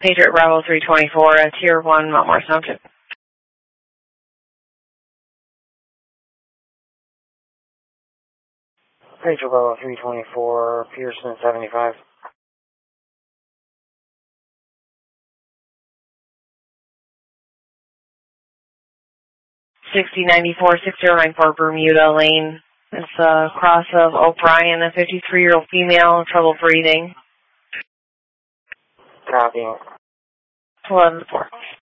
Patriot Bravo 324, Tier 1, Mount Morris Township. Patriot Bravo 324, Pearson 75. 6094 Bermuda Lane. It's a cross of O'Brien, a 53-year-old female, trouble breathing. Copy. 11-4.